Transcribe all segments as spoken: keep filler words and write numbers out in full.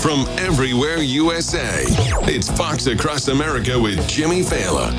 from everywhere U S A. It's Fox Across America with Jimmy Fallon.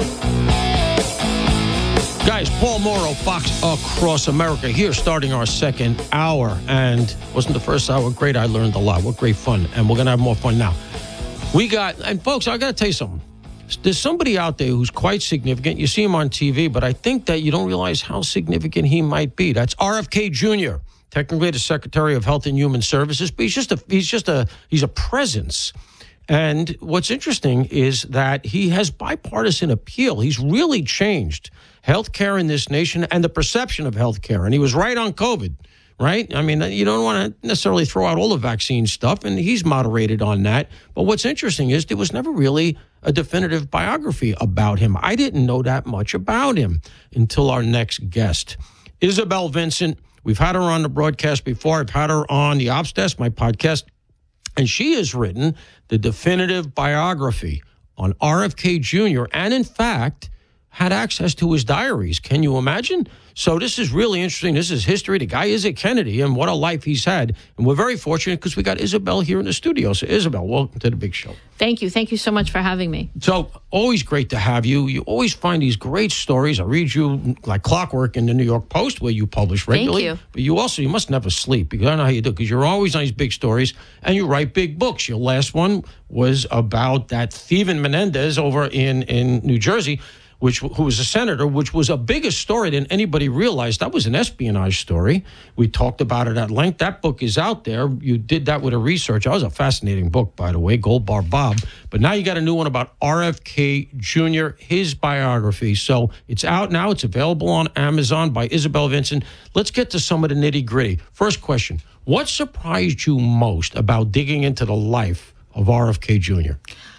Guys, Paul Mauro, Fox Across America here, starting our second hour. And wasn't the first hour great? I learned a lot. What great fun. And we're going to have more fun now. We got, and folks, I got to tell you something. There's somebody out there who's quite significant. You see him on T V, but I think that you don't realize how significant he might be. That's R F K Junior, technically the Secretary of Health and Human Services, but he's just a, he's just a, he's a presence. And what's interesting is that he has bipartisan appeal. He's really changed healthcare in this nation and the perception of healthcare. And he was right on COVID, right? I mean, you don't want to necessarily throw out all the vaccine stuff, and he's moderated on that. But what's interesting is there was never really a definitive biography about him. I didn't know that much about him until our next guest. Isabel Vincent, we've had her on the broadcast before. I've had her on the Ops Desk, my podcast, and she has written the definitive biography on R F K Junior and, in fact, had access to his diaries. Can you imagine? So this is really interesting. This is history. The guy is a Kennedy, and what a life he's had. And we're very fortunate because we got Isabel here in the studio. So, Isabel, welcome to the big show. Thank you. Thank you so much for having me. So, always great to have you. You always find these great stories. I read you like clockwork in the New York Post, where you publish regularly. Thank you. But you also, you must never sleep, because I don't know how you do, because you're always on these big stories, and you write big books. Your last one was about that Steven Menendez over in, in New Jersey, which who was a senator, which was a bigger story than anybody realized. That was an espionage story. We talked about it at length. That book is out there. You did that with a research. That was a fascinating book, by the way, Gold Bar Bob. But now you got a new one about R F K Junior, his biography. So it's out now. It's available on Amazon by Isabel Vincent. Let's get to some of the nitty gritty. First question, what surprised you most about digging into the life of R F K Junior?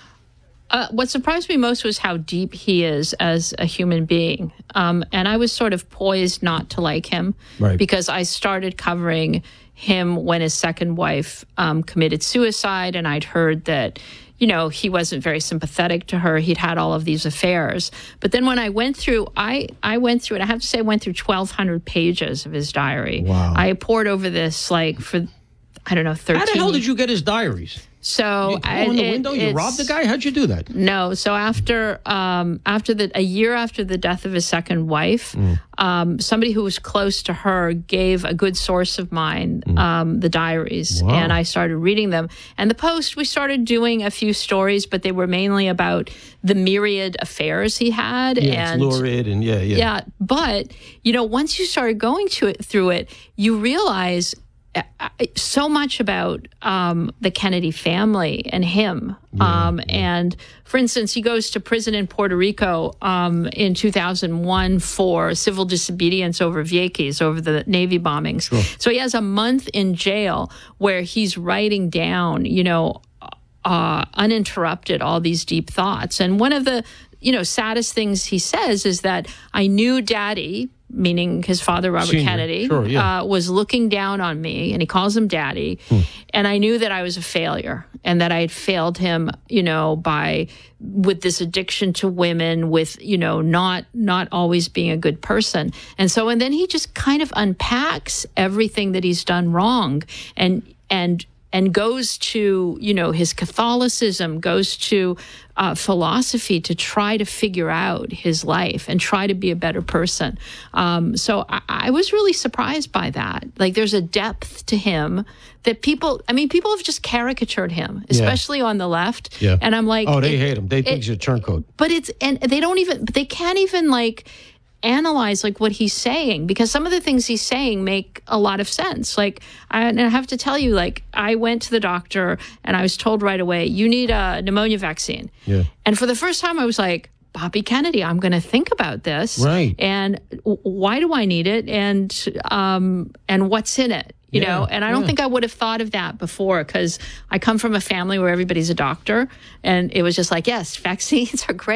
Uh, what surprised me most was how deep he is as a human being. Um, and I was sort of poised not to like him, right, because I started covering him when his second wife um, committed suicide. And I'd heard that, you know, he wasn't very sympathetic to her. He'd had all of these affairs. But then when I went through, I, I went through, and I have to say I went through twelve hundred pages of his diary. Wow. I poured over this like for, I don't know, thirteen. How the hell did you get his diaries? So you I, in the it, window, you robbed the guy? How'd you do that? No. So after um, after the a year after the death of his second wife, mm. um, somebody who was close to her gave a good source of mine mm. um, the diaries, wow. and I started reading them. And the Post, we started doing a few stories, but they were mainly about the myriad affairs he had. Yeah, and it's lurid and yeah, yeah. Yeah, but you know, once you started going to it through it, you realize so much about um, the Kennedy family and him. Yeah, um, yeah. And, for instance, he goes to prison in Puerto Rico um, in two thousand one for civil disobedience over Vieques, over the Navy bombings. Sure. So he has a month in jail where he's writing down, you know, uh, uninterrupted, all these deep thoughts. And one of the, you know, saddest things he says is that I knew Daddy, meaning his father, Robert Senior. Kennedy, Sure, yeah. uh, was looking down on me, and he calls him Daddy. Hmm. And I knew that I was a failure, and that I had failed him, you know, by with this addiction to women, with, you know, not not always being a good person. And so, and then he just kind of unpacks everything that he's done wrong, and and and goes to, you know, his Catholicism, goes to uh, philosophy to try to figure out his life and try to be a better person. Um, so I, I was really surprised by that. Like, there's a depth to him that people, I mean, people have just caricatured him, especially yeah. on the left. Yeah. And I'm like, oh, they it, hate him. They think it, he's a turncoat. But it's, and they don't even, they can't even like, analyze like what he's saying, because some of the things he's saying make a lot of sense. Like, I, and I have to tell you, like, I went to the doctor and I was told right away, you need a pneumonia vaccine. Yeah. And for the first time I was like, Bobby Kennedy, I'm going to think about this. Right. And w- why do I need it? And, um, and what's in it? You yeah, know, and I don't yeah. think I would have thought of that before, because I come from a family where everybody's a doctor, and it was just like, yes, vaccines are great.